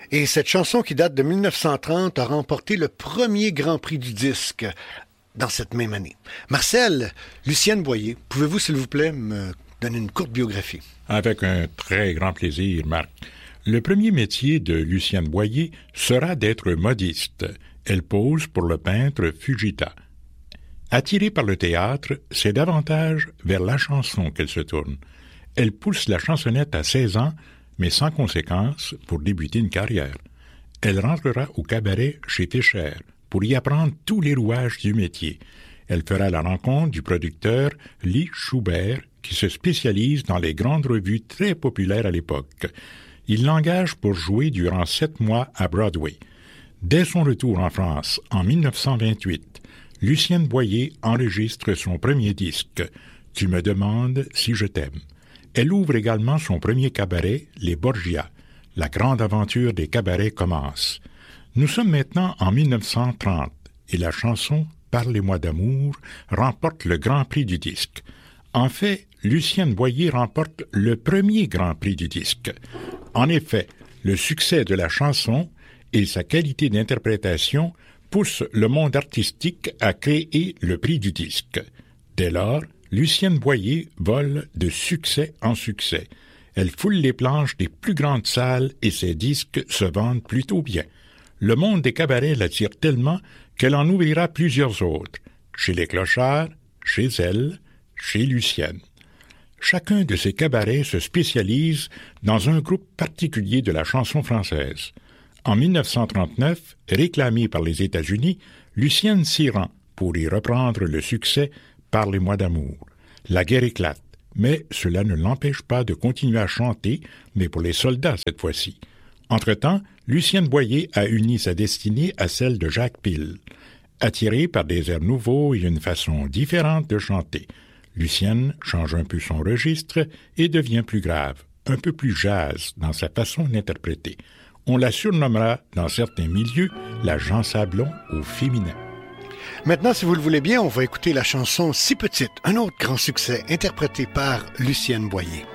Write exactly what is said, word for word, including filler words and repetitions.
Et cette chanson qui date de mille neuf cent trente a remporté le premier Grand Prix du disque dans cette même année. Marcel, Lucienne Boyer, pouvez-vous s'il vous plaît me donner une courte biographie? Avec un très grand plaisir, Marc. Le premier métier de Lucienne Boyer sera d'être modiste. Elle pose pour le peintre Fujita. Attirée par le théâtre, c'est davantage vers la chanson qu'elle se tourne. Elle pousse la chansonnette à seize ans, mais sans conséquence pour débuter une carrière. Elle rentrera au cabaret chez Fischer pour y apprendre tous les rouages du métier. Elle fera la rencontre du producteur Lee Schubert, qui se spécialise dans les grandes revues très populaires à l'époque. Il l'engage pour jouer durant sept mois à Broadway. Dès son retour en France, en mille neuf cent vingt-huit, Lucienne Boyer enregistre son premier disque, « Tu me demandes si je t'aime ». Elle ouvre également son premier cabaret, les Borgia. La grande aventure des cabarets commence. Nous sommes maintenant en mille neuf cent trente et la chanson « Parlez-moi d'amour » remporte le Grand Prix du disque. En fait, Lucienne Boyer remporte le premier Grand Prix du disque. En effet, le succès de la chanson et sa qualité d'interprétation poussent le monde artistique à créer le prix du disque. Dès lors, Lucienne Boyer vole de succès en succès. Elle foule les planches des plus grandes salles et ses disques se vendent plutôt bien. Le monde des cabarets l'attire tellement qu'elle en ouvrira plusieurs autres, chez les Clochards, chez elle, chez Lucienne. Chacun de ces cabarets se spécialise dans un groupe particulier de la chanson française. En mille neuf cent trente-neuf, réclamée par les États-Unis, Lucienne s'y rend pour y reprendre le succès « Parlez-moi d'amour ». La guerre éclate, mais cela ne l'empêche pas de continuer à chanter, mais pour les soldats cette fois-ci. Entre-temps, Lucienne Boyer a uni sa destinée à celle de Jacques Pille. Attirée par des airs nouveaux et une façon différente de chanter, Lucienne change un peu son registre et devient plus grave, un peu plus jazz dans sa façon d'interpréter. On la surnommera dans certains milieux la Jean Sablon au féminin. Maintenant, si vous le voulez bien, on va écouter la chanson « Si petite », un autre grand succès interprété par Lucienne Boyer.